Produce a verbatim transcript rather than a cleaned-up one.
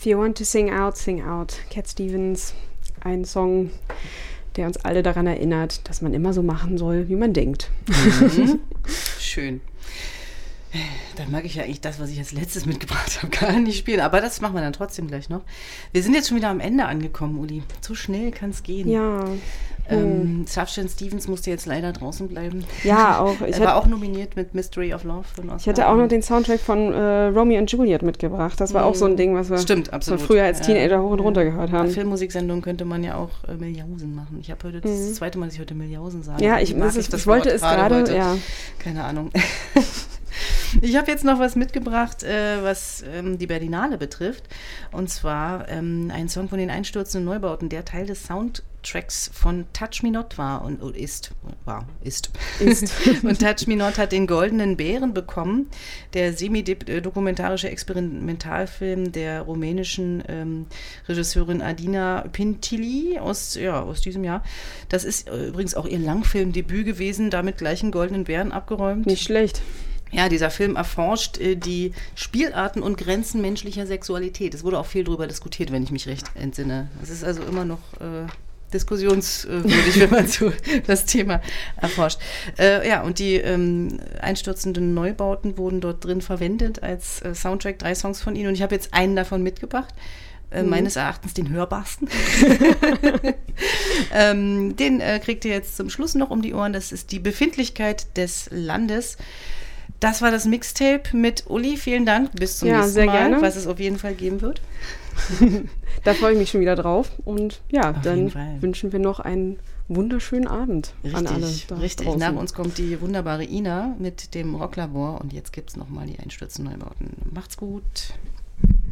If you want to sing out, sing out. Cat Stevens, ein Song, der uns alle daran erinnert, dass man immer so machen soll, wie man denkt. Mhm. Schön. Dann mag ich ja eigentlich das, was ich als letztes mitgebracht habe, gar nicht spielen. Aber das machen wir dann trotzdem gleich noch. Wir sind jetzt schon wieder am Ende angekommen, Uli. So schnell kann es gehen. Ja. Ähm, Sufjan Stevens musste jetzt leider draußen bleiben. Ja, auch. Ich er war auch nominiert mit Mystery of Love von Oscar. Ich hatte auch noch den Soundtrack von äh, Romeo and Juliet mitgebracht. Das war mm. auch so ein Ding, was wir Stimmt, absolut. so früher als Teenager ja. hoch und runter gehört haben. Bei Filmmusiksendungen könnte man ja auch äh, Milljausen machen. Ich habe heute das, mhm. das zweite Mal, dass ich heute Milljausen sage. Ja, ich, das ich, ist, das ich wollte Wort es gerade, ja. Keine Ahnung. Ich habe jetzt noch was mitgebracht, äh, was ähm, die Berlinale betrifft. Und zwar ähm, ein Song von den Einstürzenden Neubauten, der Teil des Soundtracks von Touch Me Not war und, und ist. War, ist. ist. Und Touch Me Not hat den Goldenen Bären bekommen. Der semi-dokumentarische Experimentalfilm der rumänischen ähm, Regisseurin Adina Pintili aus, ja, aus diesem Jahr. Das ist äh, übrigens auch ihr Langfilmdebüt gewesen, damit gleich einen Goldenen Bären abgeräumt. Nicht schlecht. Ja, dieser Film erforscht äh, die Spielarten und Grenzen menschlicher Sexualität. Es wurde auch viel darüber diskutiert, wenn ich mich recht entsinne. Es ist also immer noch äh, diskussionswürdig, wenn man so das Thema erforscht. Äh, ja, und die ähm, einstürzenden Neubauten wurden dort drin verwendet als äh, Soundtrack, drei Songs von ihnen. Und ich habe jetzt einen davon mitgebracht. Äh, mhm. Meines Erachtens den hörbarsten. ähm, den äh, kriegt ihr jetzt zum Schluss noch um die Ohren. Das ist die Befindlichkeit des Landes. Das war das Mixtape mit Uli. Vielen Dank. Bis zum ja, nächsten sehr Mal, gerne. was es auf jeden Fall geben wird. Da freue ich mich schon wieder drauf. Und ja, auf dann wünschen wir noch einen wunderschönen Abend richtig, an alle da Richtig, draußen. Nach uns kommt die wunderbare Ina mit dem Rocklabor. Und jetzt gibt es nochmal die Einstürzenden Neubauten. Macht's gut.